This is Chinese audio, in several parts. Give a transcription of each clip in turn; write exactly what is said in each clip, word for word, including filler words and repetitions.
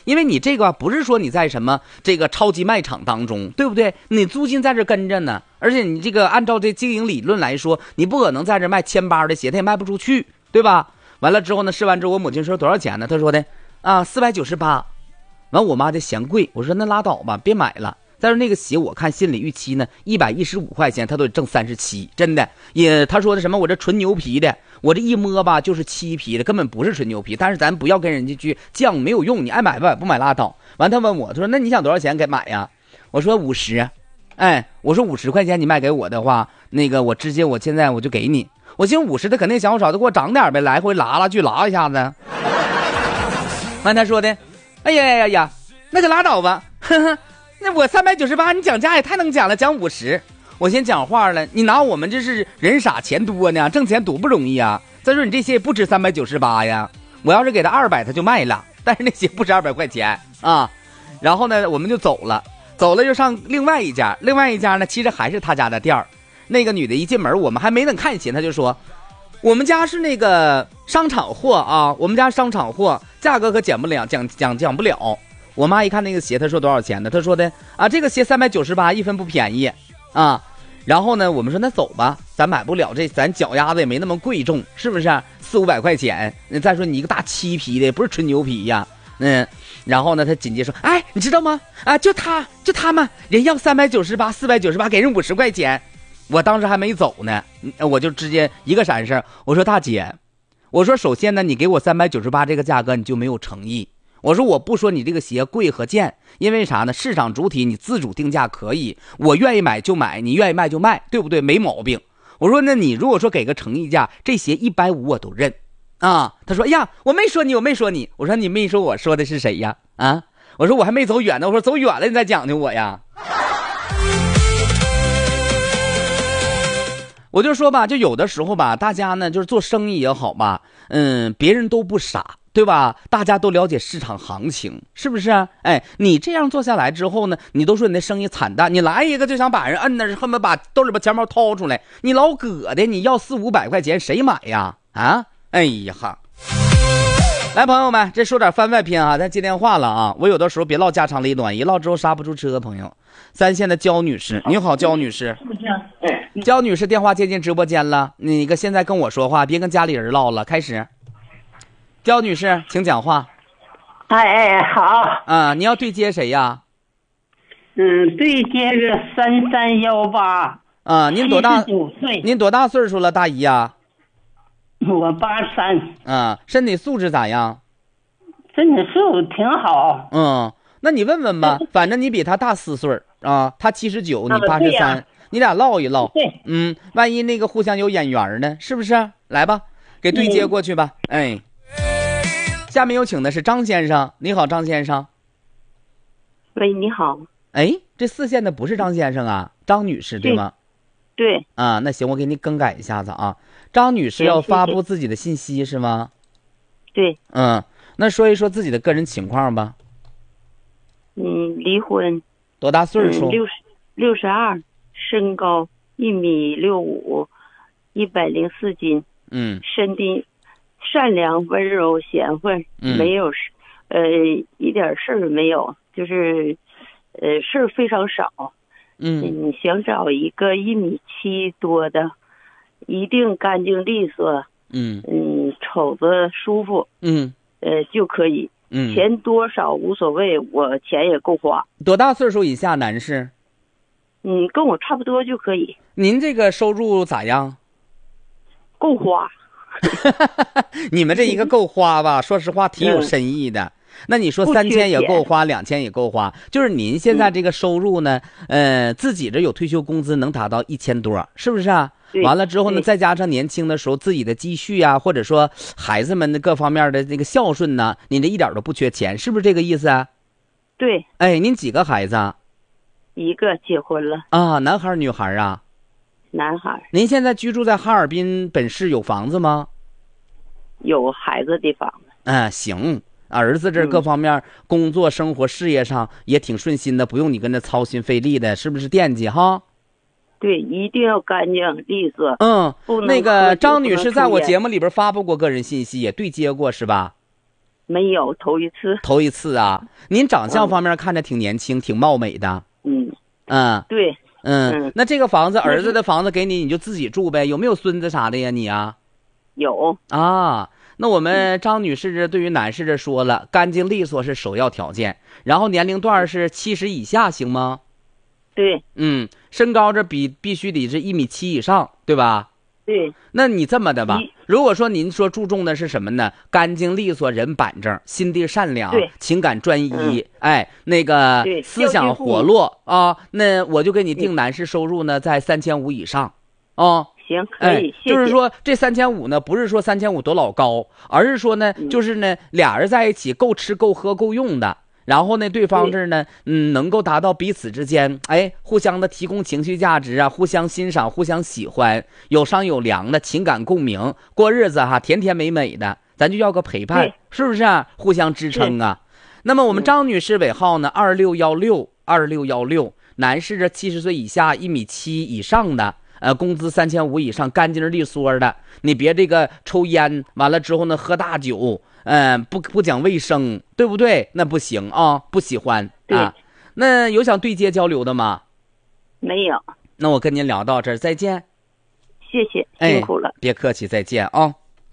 因为你这个不是说你在什么这个超级卖场当中，对不对？你租金在这跟着呢，而且你这个按照这经营理论来说，你不可能在这卖千八的鞋，他也卖不出去，对吧？完了之后呢，试完之后，我母亲说多少钱呢？她说的啊，四百九十八。完，我妈就嫌贵，我说那拉倒吧，别买了。但是那个鞋我看心理预期呢，一百一十五块钱，他都得挣三十七，真的。也他说的什么，我这纯牛皮的，我这一摸吧就是漆皮的，根本不是纯牛皮。但是咱不要跟人家去犟，没有用，你爱买吧，不买拉倒。完，他问我，他说那你想多少钱给买呀？我说五十，哎，我说五十块钱你卖给我的话，那个我直接我现在我就给你。我寻思五十，他肯定想我少，就给我涨点呗，来回拉拉去拉一下子。完，他说的，哎呀呀呀呀，那就拉倒吧，呵呵。那我三百九十八，你讲价也太能讲了，讲五十，我先讲话了。你拿我们这是人傻钱多呢，挣钱多不容易啊。再说你这些也不值三百九十八呀，我要是给他二百，他就卖了，但是那些不值二百块钱啊。然后呢，我们就走了，走了就上另外一家，另外一家呢，其实还是他家的店儿。那个女的一进门，我们还没等看清，她就说，我们家是那个商场货啊，我们家商场货，价格可讲不了，讲讲讲不了。我妈一看那个鞋，她说多少钱呢？她说的啊，这个鞋三百九十八，一分不便宜啊。然后呢，我们说那走吧，咱买不了这，咱脚丫子也没那么贵重，是不是？四五百块钱。再说你一个大漆皮的，不是纯牛皮呀。嗯，然后呢，他紧接着说，哎，你知道吗？啊，就他，就他们，人要三百九十八，四百九十八，给人五十块钱。我当时还没走呢，我就直接一个闪身，我说大姐，我说首先呢，你给我三百九十八这个价格，你就没有诚意。我说我不说你这个鞋贵和贱，因为啥呢？市场主体你自主定价可以，我愿意买就买，你愿意卖就卖，对不对？没毛病。我说那你如果说给个诚意价，这鞋一百五我都认啊。他说哎呀，我没说你，我没说你。我说你没说我说的是谁呀？啊，我说我还没走远呢，我说走远了你再讲究我呀。我就说吧，就有的时候吧，大家呢就是做生意也好吧，嗯，别人都不傻，对吧？大家都了解市场行情，是不是啊？哎，你这样做下来之后呢，你都说你的生意惨淡，你来一个就想把人摁那，恨不得把兜里把钱包掏出来，你老葛的，你要四五百块钱谁买呀？啊，哎呀哈！来，朋友们，这说点番外篇啊，咱接电话了啊。我有的时候别唠家长里短，一唠之后刹不住车。朋友，三线的焦女士，你好，焦女士。焦女士，电话接进直播间了，你个现在跟我说话，别跟家里人唠了。开始，焦女士，请讲话。 哎哎，好。 啊，你要对接谁呀？ 嗯，对接个三三幺八。 啊，您多大？ 七十九岁。 您多大岁数了，大姨呀？ 我八三。 啊，身体素质咋样？ 身体素质挺好。 嗯，那你问问吧，反正你比他大四岁啊，他七十九，你八十三。你俩唠一唠， 对， 嗯，万一那个互相有眼缘呢，是不是？来吧，给对接过去吧。嗯、哎，下面有请的是张先生，你好，张先生。 喂，你好。 哎，这四线的不是张先生啊，张女士对吗？ 对。 啊，那行，我给你更改一下子啊。张女士要发布自己的信息是吗？ 对。 嗯，那说一说自己的个人情况吧。 嗯，离婚。 多大岁数？ 六十六十二。身高一米六五，一百零四斤。 嗯， 身体善良、温柔、贤惠， 嗯、 没有呃一点事儿没有，就是呃事儿非常少。 嗯， 你想找一个一米七多的，一定干净利索。 嗯嗯，瞅着舒服。 嗯， 呃就可以。 嗯， 钱多少无所谓，我钱也够花。 多大岁数以下男士？ 嗯，跟我差不多就可以。 您这个收入咋样？ 够花。 你们这一个够花吧？说实话，挺有深意的。嗯、那你说三千也够花，两千也够花，就是您现在这个收入呢，嗯、呃，自己这有退休工资能达到一千多，是不是啊？完了之后呢，再加上年轻的时候自己的积蓄啊，或者说孩子们的各方面的那个孝顺呢，您这一点都不缺钱，是不是这个意思啊？ 对。 哎，您几个孩子？ 一个结婚了啊，男孩女孩啊？ 男孩。 您现在居住在哈尔滨本市有房子吗？ 有孩子的房子。 啊，行，儿子这各方面、嗯、工作、生活、事业上也挺顺心的，不用你跟着操心费力的，是不是惦记哈？ 对，一定要干净利索。 嗯，那个张女士在我节目里边发布过个人信息，也对接过是吧？ 没有，头一次。 头一次啊？您长相方面看着挺年轻，挺貌美的。 嗯嗯， 对， 嗯， 嗯那这个房子，儿子的房子给你，你就自己住呗？有没有孙子啥的呀？你啊？ 有。 啊，那我们张女士这对于男士这说了，干净利索是首要条件，然后年龄段是七十以下，行吗？ 对嗯，身高这比必须得是一米七以上，对吧？ 对， 那你这么的吧一， 如果说您说注重的是什么呢？干净利索，人板正，心地善良对， 情感专一， 嗯哎，那个对思想活络啊，那我就给你定男士收入呢在三千五以上，啊。 行，可哎以，，谢谢。 就是说这三千五呢，不是说三千五多老高，而是说呢， 嗯就是呢，俩人在一起够吃够喝够用的，然后呢，对方这儿呢，嗯，能够达到彼此之间，哎，互相的提供情绪价值啊，互相欣赏，互相喜欢，有商有量的情感共鸣，过日子哈，甜甜美美的，咱就要个陪伴对， 是不是啊？互相支撑啊。那么我们嗯张女士尾号呢，二六幺六二六幺六，男士这七十岁以下，一米七以上的。呃，工资三千五以上，干净利索的，你别这个抽烟，完了之后呢，喝大酒，嗯、呃，不不讲卫生，对不对？那不行啊，不喜欢啊。那有想对接交流的吗？ 没有。 那我跟您聊到这儿，再见。 谢谢，辛苦了。 哎、别客气，再见啊。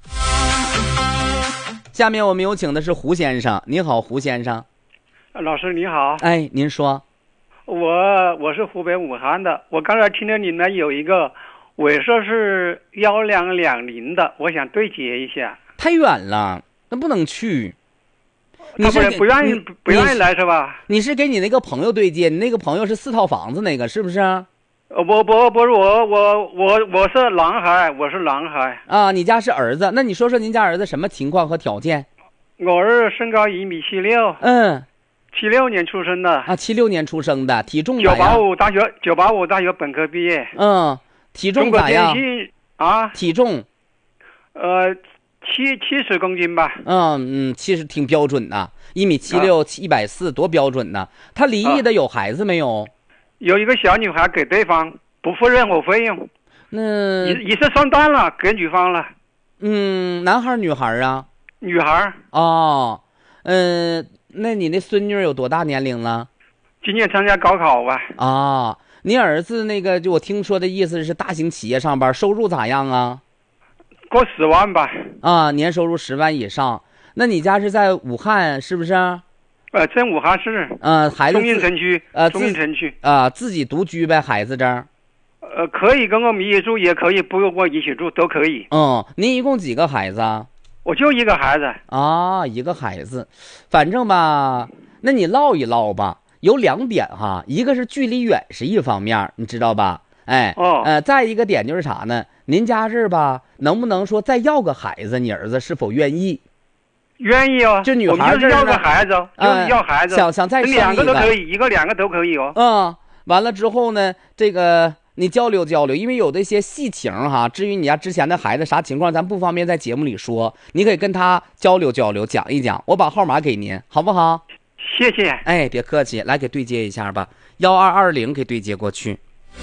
下面我们有请的是胡先生，你好，胡先生。 老师你好。 哎，您说。 我我是湖北武汉的，我刚才听到你呢有一个尾数是幺两两零的，我想对接一下。 太远了，那不能去。 你是不愿意不愿意来是吧？ 你是给你那个朋友对接，你那个朋友是四套房子那个是不是？呃， 不不不是我我我我是男孩，我是男孩啊。你家是儿子，那你说说您家儿子什么情况和条件？ 我儿子身高一米七六。 嗯。 七六年出生的啊，七六年出生的，体重九八五大学九八五大学本科毕业。 嗯，体重咋样？ 中国电信啊， 体重， 呃，七七十公斤吧。 嗯嗯，其实挺标准的，一米七六，一百四，多标准呢。他离异的有孩子没有？ 啊、有一个小女孩给对方，不付任何费用。 那也也是上当了，给女方了。 嗯，男孩女孩啊？ 女孩。 哦，嗯、呃。那你那孙女有多大年龄了？ 今年参加高考吧。 啊，你儿子那个，就我听说的意思是大型企业上班，收入咋样啊？ 过十万吧。 啊，年收入十万以上。那你家是在武汉是不是？ 呃，在武汉市。 呃，孩子。 中印城区。 呃， 中印城区。 啊，自己独居呗，孩子这儿。 呃，可以跟我们一起住，也可以不跟我一起住，都可以。 嗯，您一共几个孩子啊？ 我就一个孩子啊，一个孩子，反正吧，那你唠一唠吧。有两点哈，一个是距离远是一方面，你知道吧？哎， 哦， 呃，再一个点就是啥呢？您家这儿吧，能不能说再要个孩子？你儿子是否愿意？ 愿意哦， 就女孩就是要个孩子，就是要孩子， 想想再生一个， 两个都可以，一个两个都可以哦。 嗯，完了之后呢，这个。你交流交流，因为有的一些细情哈，至于你家之前的孩子啥情况，咱不方便在节目里说，你可以跟他交流交流，讲一讲。我把号码给您，好不好？ 谢谢。 哎，别客气，来给对接一下吧，幺二二零给对接过去。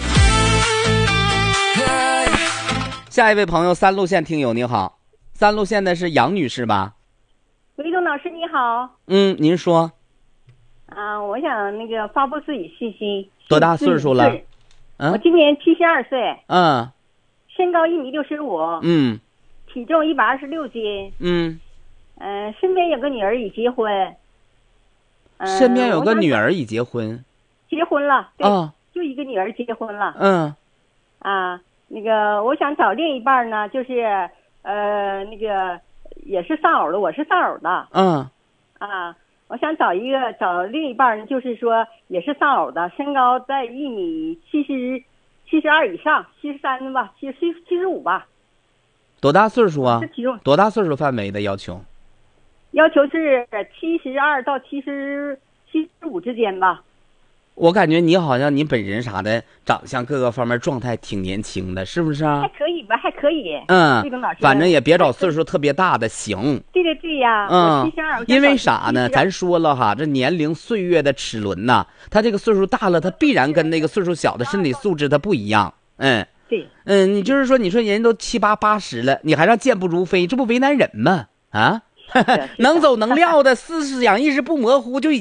下一位朋友，三路线听友你好，三路线的是杨女士吧？ 韦东老师你好。 嗯，您说。 啊，我想那个发布自己信息。 多大岁数了？ 嗯、我今年七十二岁， 嗯， 身高一米六十五， 嗯， 体重一百二十六斤， 嗯， 嗯、呃，身边有个女儿已结婚， 呃、身边有个女儿已结婚， 结婚了，对、 哦， 就一个女儿结婚了， 嗯， 啊，那个我想找另一半呢，就是呃那个也是丧偶的，我是丧偶的， 嗯， 啊。我想找一个找另一半，就是说也是丧偶的，身高在一米七十七十二以上，七十三吧，七七七十五吧。 多大岁数啊？ 体重多大岁数范围的要求？ 要求是七十二到七十七十五之间吧。 我感觉你好像你本人啥的长相各个方面状态挺年轻的，是不是啊？ 还可以吧，还可以。 嗯， 老师反正也别找岁数特别大的，行。 对对对呀， 嗯， 我七十二， 因为啥呢？咱说了哈，这年龄岁月的齿轮呐，他这个岁数大了，他必然跟那个岁数小的身体素质他不一样。嗯， 对， 嗯，你就是说，你说人都七八八十了，你还让健步如飞，这不为难人吗？啊？ 能走能撂的思思想意识不模糊，就已